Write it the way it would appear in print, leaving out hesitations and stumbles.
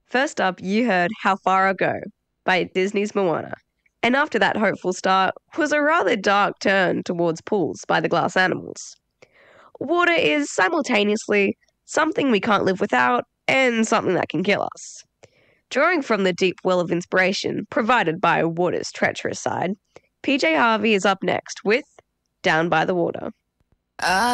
First up, you heard How Far I Go by Disney's Moana. And after that hopeful start was a rather dark turn towards Pools by the Glass Animals. Water is simultaneously something we can't live without and something that can kill us. Drawing from the deep well of inspiration provided by water's treacherous side, PJ Harvey is up next with Down by the Water.